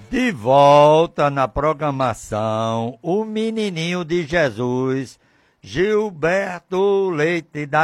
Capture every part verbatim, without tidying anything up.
De volta na programação, o menininho de Jesus, Gilberto Leite da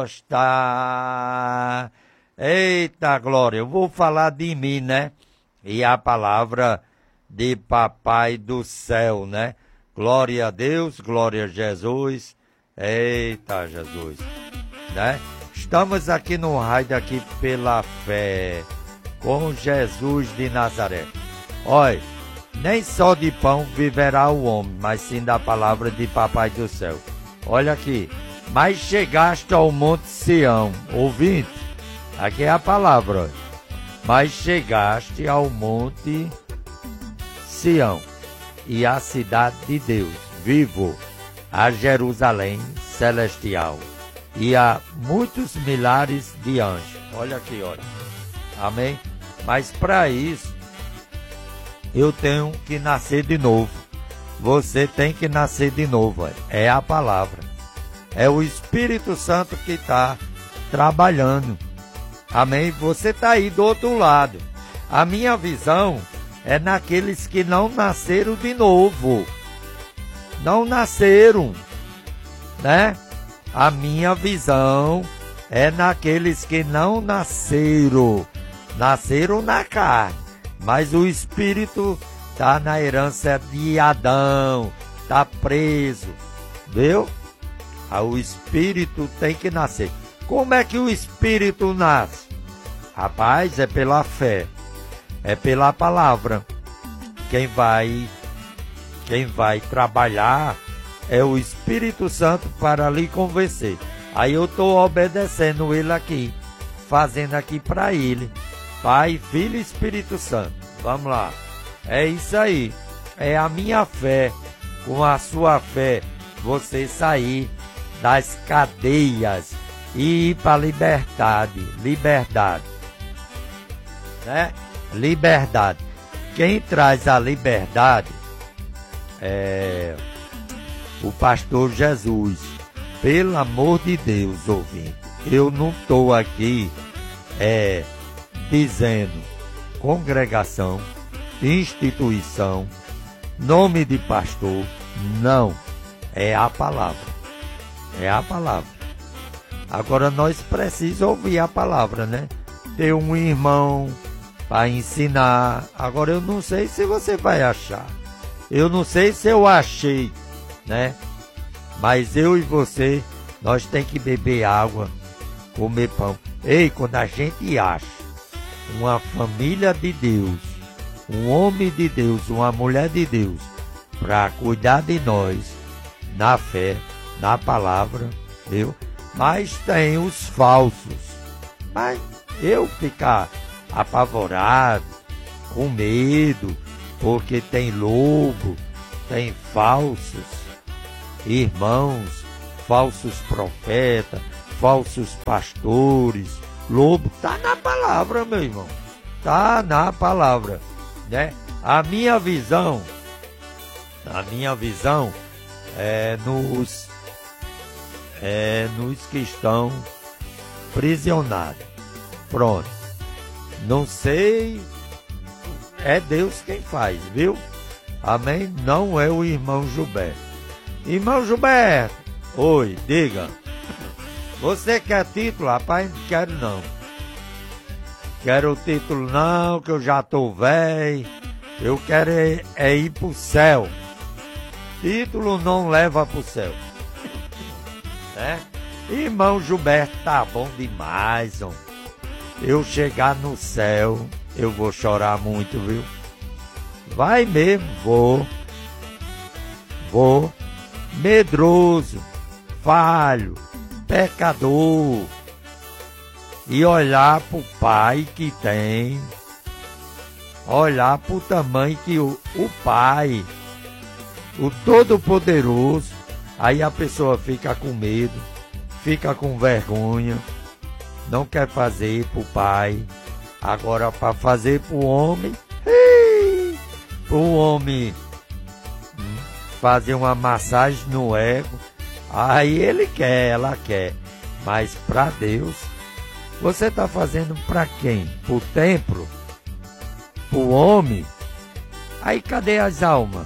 Costa. Eita glória, eu vou falar de mim, né? E a palavra de Papai do Céu, né? Glória a Deus, glória a Jesus. Eita Jesus, né? Estamos aqui no raio aqui pela fé, com Jesus de Nazaré. Olha, nem só de pão viverá o homem, mas sim da palavra de Papai do Céu. Olha aqui, mas chegaste ao Monte Sião, ouvinte, aqui é a palavra, olha. Mas chegaste ao Monte Sião e à cidade de Deus, vivo, a Jerusalém celestial e a muitos milhares de anjos. Olha aqui, olha, amém? Mas para isso, eu tenho que nascer de novo. Você tem que nascer de novo. É a palavra. É o Espírito Santo que está trabalhando. Amém? Você está aí do outro lado. A minha visão é naqueles que não nasceram de novo. Não nasceram. Né? A minha visão é naqueles que não nasceram. Nasceram na carne. Mas o Espírito está na herança de Adão, está preso, viu? Ah, o Espírito tem que nascer. Como é que o Espírito nasce? Rapaz, é pela fé, é pela palavra. Quem vai, quem vai trabalhar é o Espírito Santo para lhe convencer. Aí eu estou obedecendo ele aqui, fazendo aqui para ele. Pai, Filho e Espírito Santo. Vamos lá. É isso aí. É a minha fé. Com a sua fé, você sair das cadeias e ir para a liberdade. Liberdade. Né? Liberdade. Quem traz a liberdade é o pastor Jesus. Pelo amor de Deus, ouvinte. Eu não estou aqui... É, dizendo congregação, instituição, nome de pastor, não, é a palavra, é a palavra. Agora nós precisamos ouvir a palavra, né? Ter um irmão para ensinar. Agora eu não sei se você vai achar, eu não sei se eu achei, né? Mas eu e você, nós tem que beber água, comer pão. Ei, quando a gente acha uma família de Deus, um homem de Deus, uma mulher de Deus, para cuidar de nós, na fé, na palavra, viu? Mas tem os falsos. Mas eu ficar apavorado, com medo, porque tem lobo, tem falsos irmãos, falsos profetas, falsos pastores. Lobo tá na palavra, meu irmão. Tá na palavra, né? A minha visão, a minha visão é nos, é nos que estão prisionados. Pronto. Não sei, é Deus quem faz, viu? Amém? Não é o irmão Gilberto. Irmão Gilberto, oi, diga. Você quer título? Rapaz, não quero não. Quero o título não, que eu já tô velho. Eu quero é, é ir pro céu. Título não leva pro céu. Né? Irmão Gilberto, tá bom demais, ó. Eu chegar no céu, eu vou chorar muito, viu? Vai mesmo, vou. Vou. Medroso, falho, pecador, e olhar para o Pai que tem, olhar para o tamanho que o, o Pai, o Todo-Poderoso, aí a pessoa fica com medo, fica com vergonha, não quer fazer para o Pai. Agora para fazer para o homem, para o homem fazer uma massagem no ego, aí ele quer, ela quer. Mas para Deus, você está fazendo para quem? Para o templo? Para o homem? Aí cadê as almas?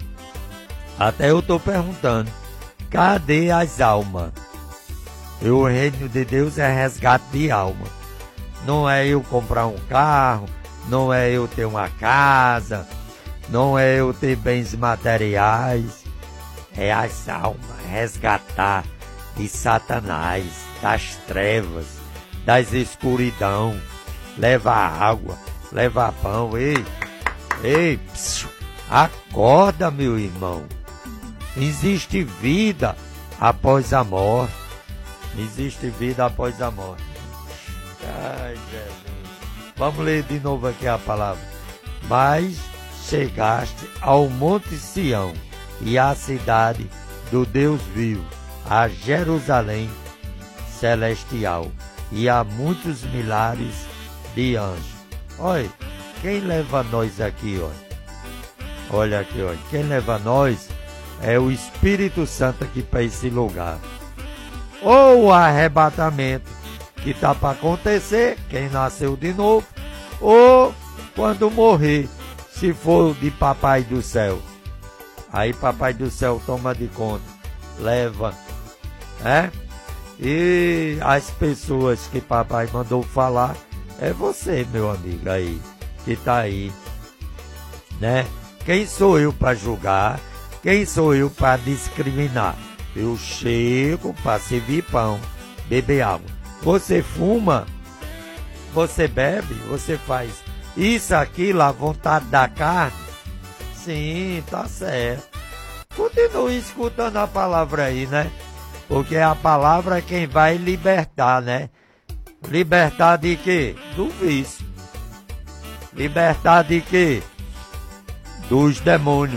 Até eu estou perguntando, cadê as almas? E o reino de Deus é resgate de alma. Não é eu comprar um carro, não é eu ter uma casa, não é eu ter bens materiais. É as almas, resgatar de Satanás, das trevas, das escuridão. Levar água, levar pão. Ei, ei, psiu, acorda, meu irmão. Existe vida após a morte. Existe vida após a morte. Ai, Jesus. Vamos ler de novo aqui a palavra. Mas chegaste ao Monte Sião e à cidade do Deus vivo, a Jerusalém celestial e a muitos milhares de anjos. Olha, quem leva nós aqui, olha. Olha aqui, olha. Quem leva nós é o Espírito Santo aqui para esse lugar. Ou o arrebatamento que está para acontecer, quem nasceu de novo, ou quando morrer, se for de Papai do Céu. Aí Papai do Céu toma de conta, leva, né? E as pessoas que Papai mandou falar, é você, meu amigo, aí, que está aí, né? Quem sou eu para julgar? Quem sou eu para discriminar? Eu chego para servir pão, beber água. Você fuma, você bebe, você faz isso, aquilo, a vontade da carne. Sim, tá certo. Continue escutando a palavra aí, né? Porque a palavra é quem vai libertar, né? Libertar de quê? Do vício. Libertar de quê? Dos demônios,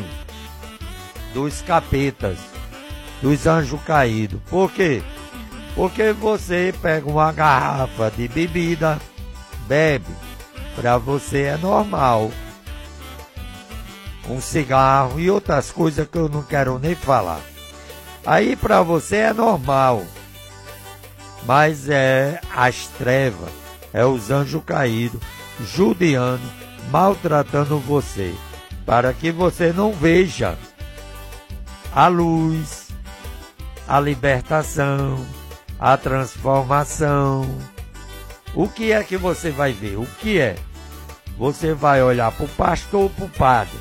dos capetas, dos anjos caídos. Por quê? Porque você pega uma garrafa de bebida, bebe, para você é normal. Um cigarro e outras coisas que eu não quero nem falar. Aí para você é normal. Mas é as trevas, é os anjos caídos, judiando, maltratando você, para que você não veja a luz, a libertação, a transformação. O que é que você vai ver? O que é? Você vai olhar para o pastor ou para o padre.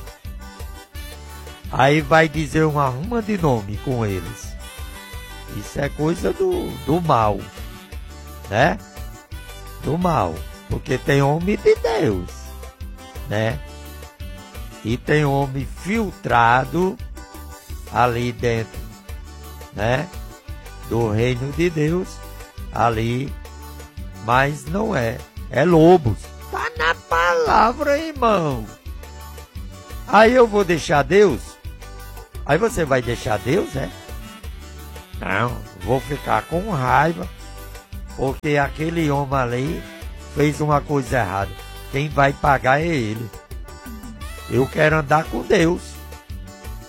Aí vai dizer uma ruma de nome com eles. Isso é coisa do, do mal, né? Do mal. Porque tem homem de Deus, né? E tem homem filtrado ali dentro, né? Do reino de Deus, ali, mas não é, é lobos. Tá na palavra, irmão. Aí eu vou deixar Deus? Aí você vai deixar Deus, é? Não, vou ficar com raiva, porque aquele homem ali fez uma coisa errada. Quem vai pagar é ele. Eu quero andar com Deus.